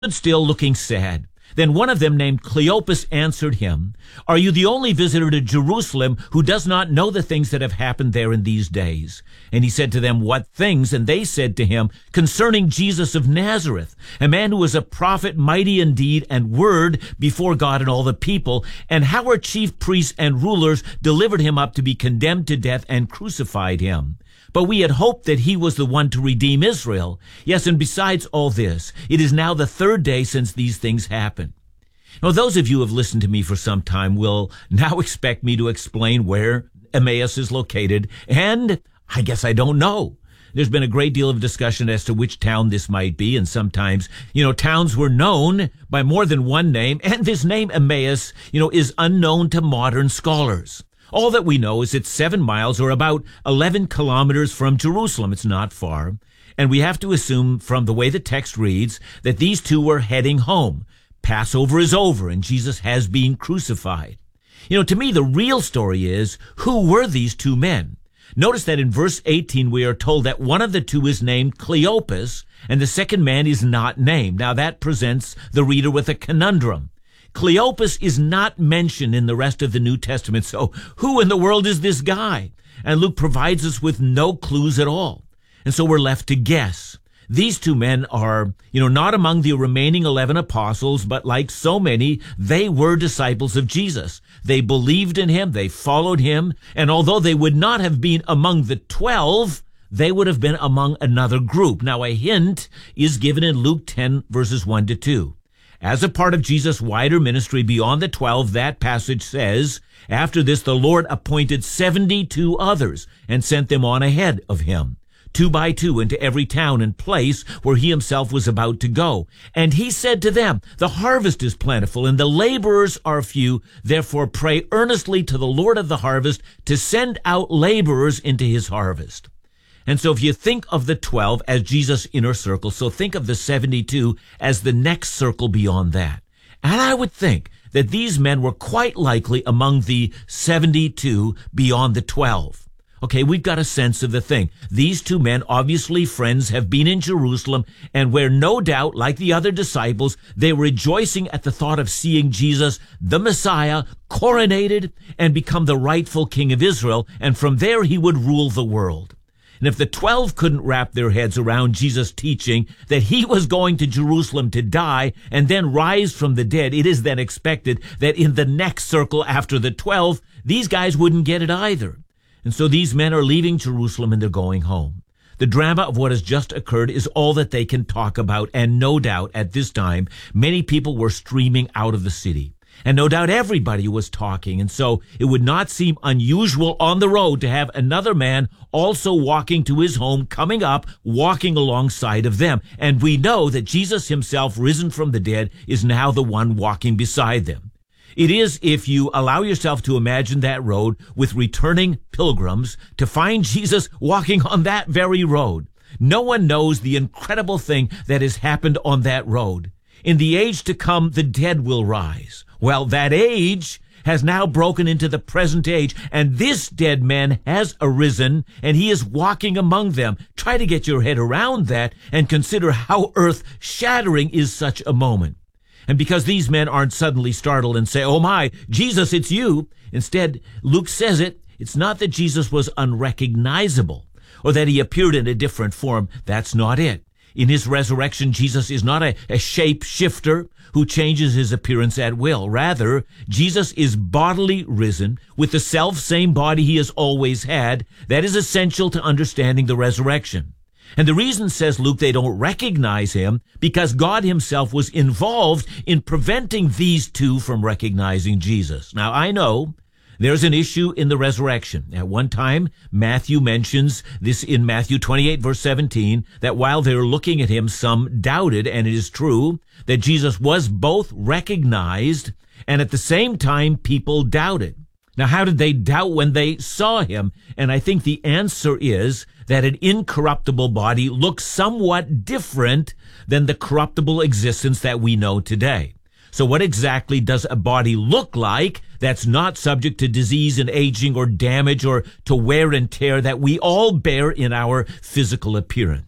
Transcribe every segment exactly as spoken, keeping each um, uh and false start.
stood still looking sad. Then one of them named Cleopas answered him, "Are you the only visitor to Jerusalem who does not know the things that have happened there in these days?" And he said to them, "What things?" And they said to him, "Concerning Jesus of Nazareth, a man who was a prophet, mighty in deed and word before God and all the people, and how our chief priests and rulers delivered him up to be condemned to death and crucified him. But we had hoped that he was the one to redeem Israel. Yes, and besides all this, it is now the third day since these things happened." Now, those of you who have listened to me for some time will now expect me to explain where Emmaus is located, and I guess I don't know. There's been a great deal of discussion as to which town this might be, and sometimes, you know, towns were known by more than one name, and this name Emmaus, you know, is unknown to modern scholars. All that we know is it's seven miles or about eleven kilometers from Jerusalem. It's not far. And we have to assume from the way the text reads that these two were heading home. Passover is over and Jesus has been crucified. You know, to me, the real story is, who were these two men? Notice that in verse eighteen, we are told that one of the two is named Cleopas and the second man is not named. Now that presents the reader with a conundrum. Cleopas is not mentioned in the rest of the New Testament, so who in the world is this guy? And Luke provides us with no clues at all. And so we're left to guess. These two men are, you know, not among the remaining eleven apostles, but like so many, they were disciples of Jesus. They believed in him, they followed him, and although they would not have been among the twelve, they would have been among another group. Now a hint is given in Luke ten, verses one to two. As a part of Jesus' wider ministry beyond the twelve, that passage says, "After this the Lord appointed seventy-two others and sent them on ahead of him, two by two into every town and place where he himself was about to go. And he said to them, the harvest is plentiful and the laborers are few. Therefore pray earnestly to the Lord of the harvest to send out laborers into his harvest." And so if you think of the twelve as Jesus' inner circle, so think of the seventy-two as the next circle beyond that. And I would think that these men were quite likely among the seventy-two beyond the twelve. Okay, we've got a sense of the thing. These two men, obviously friends, have been in Jerusalem, and where no doubt, like the other disciples, they were rejoicing at the thought of seeing Jesus, the Messiah, coronated and become the rightful king of Israel, and from there he would rule the world. And if the twelve couldn't wrap their heads around Jesus' teaching that he was going to Jerusalem to die and then rise from the dead, it is then expected that in the next circle after the twelve, these guys wouldn't get it either. And so these men are leaving Jerusalem and they're going home. The drama of what has just occurred is all that they can talk about, and no doubt at this time, many people were streaming out of the city. And no doubt everybody was talking, and so it would not seem unusual on the road to have another man also walking to his home, coming up, walking alongside of them. And we know that Jesus himself, risen from the dead, is now the one walking beside them. It is, if you allow yourself to imagine that road with returning pilgrims, to find Jesus walking on that very road. No one knows the incredible thing that has happened on that road. In the age to come, the dead will rise. Well, that age has now broken into the present age, and this dead man has arisen, and he is walking among them. Try to get your head around that and consider how earth-shattering is such a moment. And because these men aren't suddenly startled and say, "Oh my, Jesus, it's you." Instead, Luke says it, it's not that Jesus was unrecognizable or that he appeared in a different form. That's not it. In his resurrection, Jesus is not a, a shape-shifter who changes his appearance at will. Rather, Jesus is bodily risen with the self-same body he has always had. That is essential to understanding the resurrection. And the reason, says Luke, they don't recognize him, because God himself was involved in preventing these two from recognizing Jesus. Now, I know there's an issue in the resurrection. At one time, Matthew mentions this in Matthew twenty-eight, verse seventeen, that while they were looking at him, some doubted, and it is true that Jesus was both recognized and at the same time people doubted. Now, how did they doubt when they saw him? And I think the answer is that an incorruptible body looks somewhat different than the corruptible existence that we know today. So what exactly does a body look like that's not subject to disease and aging or damage or to wear and tear that we all bear in our physical appearance?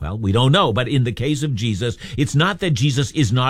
Well, we don't know, but in the case of Jesus, it's not that Jesus is not